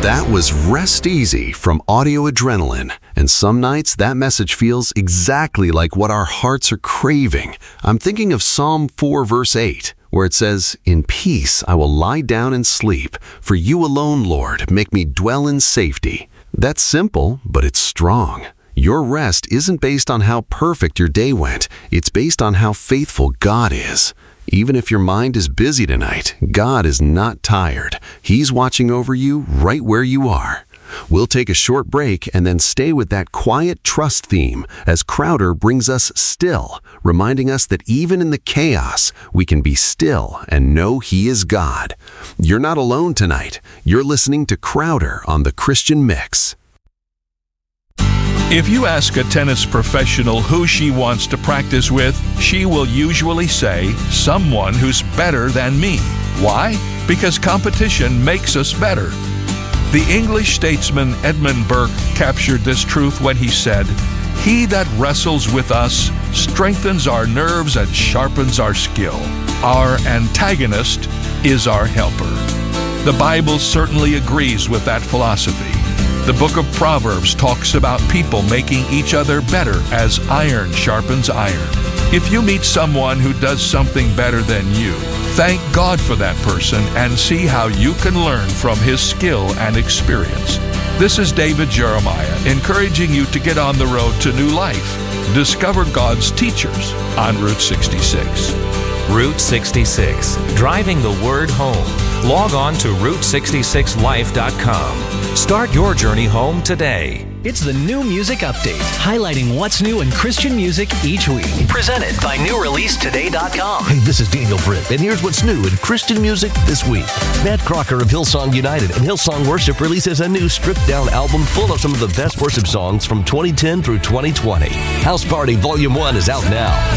That was Rest Easy from Audio Adrenaline. And some nights that message feels exactly like what our hearts are craving. I'm thinking of Psalm 4 verse 8, where it says, "In peace I will lie down and sleep, for you alone, Lord, make me dwell in safety." That's simple, but it's strong. Your rest isn't based on how perfect your day went. It's based on how faithful God is. Even if your mind is busy tonight, God is not tired. He's watching over you right where you are. We'll take a short break and then stay with that quiet trust theme as Crowder brings us Still, reminding us that even in the chaos, we can be still and know He is God. You're not alone tonight. You're listening to Crowder on The Christian Mix. If you ask a tennis professional who she wants to practice with, she will usually say, someone who's better than me. Why? Because competition makes us better. The English statesman Edmund Burke captured this truth when he said, "He that wrestles with us strengthens our nerves and sharpens our skill. Our antagonist is our helper." The Bible certainly agrees with that philosophy. The book of Proverbs talks about people making each other better as iron sharpens iron. If you meet someone who does something better than you, thank God for that person and see how you can learn from his skill and experience. This is David Jeremiah encouraging you to get on the road to new life. Discover God's teachers on Route 66. Route 66, driving the word home. Log on to Route66Life.com. Start your journey home today. It's the New Music Update, highlighting what's new in Christian music each week. Presented by NewReleaseToday.com. Hey, this is Daniel Britt, and here's what's new in Christian music this week. Matt Crocker of Hillsong United and Hillsong Worship releases a new stripped-down album full of some of the best worship songs from 2010 through 2020. House Party Volume 1 is out now.